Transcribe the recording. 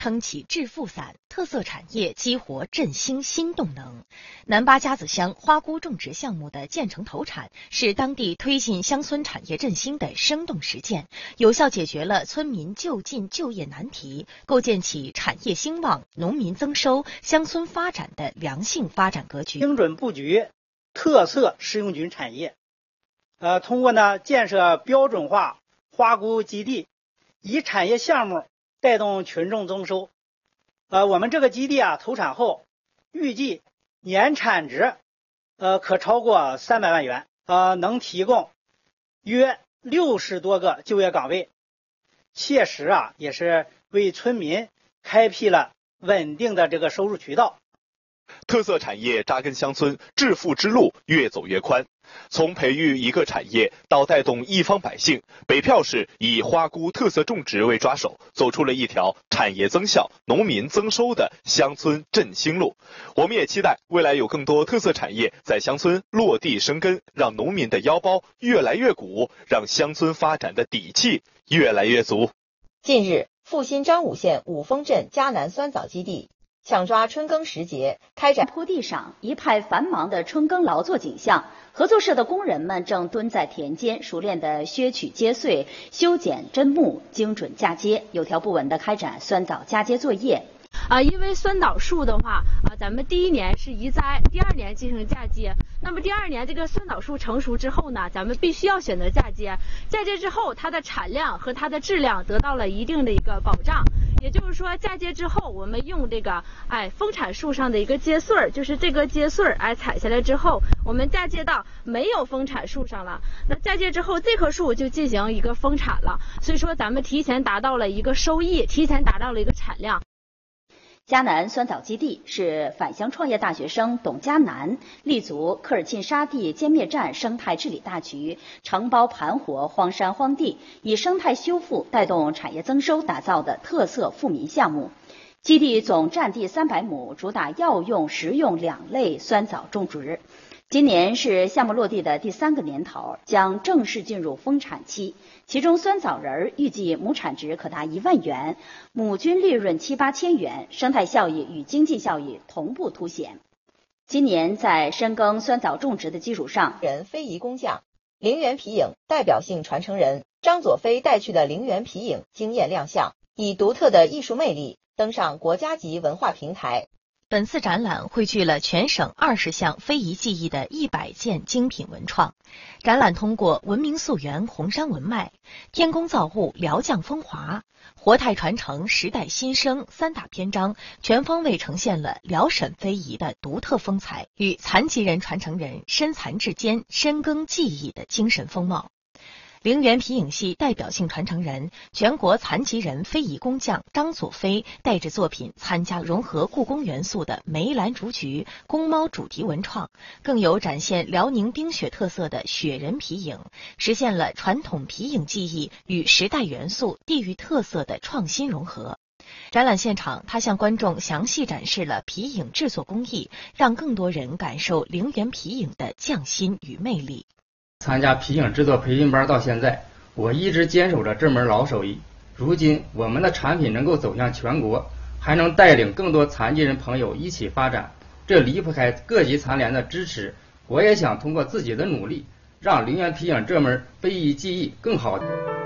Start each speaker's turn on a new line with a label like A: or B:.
A: 撑起致富伞，特色产业激活振兴新动能。南巴家子乡花菇种植项目的建成投产，是当地推进乡村产业振兴的生动实践，有效解决了村民就近就业难题，构建起产业兴旺、农民增收、乡村发展的良性发展格局。
B: 精准布局特色食用菌产业，通过建设标准化花菇基地，以产业项目带动群众增收。我们这个基地投产后，预计年产值可超过300万元，能提供约60多个就业岗位，切实也是为村民开辟了稳定的这个收入渠道。
C: 特色产业扎根乡村，致富之路越走越宽。从培育一个产业到带动一方百姓，北票市以花菇特色种植为抓手，走出了一条产业增效、农民增收的乡村振兴路。我们也期待未来有更多特色产业在乡村落地生根，让农民的腰包越来越鼓，让乡村发展的底气越来越足。
D: 近日，阜新张武县五峰镇迦南酸枣基地抢抓春耕时节，开展
E: 坡地上一派繁忙的春耕劳作景象。合作社的工人们正蹲在田间，熟练地削取秸穗、修剪砧木，精准嫁接，有条不紊地开展酸枣嫁接作业。
F: 因为酸枣树的话咱们第1年是移栽，第2年进行嫁接。那么第2年这个酸枣树成熟之后呢，咱们必须要选择嫁接。嫁接之后，它的产量和它的质量得到了一定的一个保障。也就是说，嫁接之后，我们用这个丰产树上的一个秸穗，就是这个秸穗采下来之后，我们嫁接到没有丰产树上了。那嫁接之后，这棵树就进行一个丰产了。所以说，咱们提前达到了一个收益，提前达到了一个产量。
E: 迦南酸枣基地是返乡创业大学生董嘉南立足科尔沁沙地歼灭战生态治理大局，承包盘活荒山荒地，以生态修复带动产业增收打造的特色富民项目。基地总占地300亩，主打药用、食用2类酸枣种植。今年是项目落地的第3个年头，将正式进入丰产期。其中酸枣仁预计亩产值可达1万元，亩均利润7、8千元，生态效益与经济效益同步凸显。今年在深耕酸枣种植的基础上，
D: 非遗工匠陵园皮影代表性传承人张佐飞带去的陵园皮影惊艳亮相，以独特的艺术魅力登上国家级文化平台。
A: 本次展览汇聚了全省20项非遗技艺的100件精品文创。展览通过文明溯源红山文脉、天工造物辽绛风华、活态传承时代新生3大篇章，全方位呈现了辽沈非遗的独特风采与残疾人传承人身残志坚深耕技艺的精神风貌。陵园皮影戏代表性传承人、全国残疾人非遗工匠张佐飞带着作品参加融合故宫元素的梅兰竹菊、宫猫主题文创，更有展现辽宁冰雪特色的雪人皮影，实现了传统皮影技艺与时代元素、地域特色的创新融合。展览现场，他向观众详细展示了皮影制作工艺，让更多人感受陵园皮影的匠心与魅力。
G: 参加皮影制作培训班到现在，我一直坚守着这门老手艺。如今我们的产品能够走向全国，还能带领更多残疾人朋友一起发展，这离不开各级残联的支持。我也想通过自己的努力，让陵园皮影这门非遗技艺更好。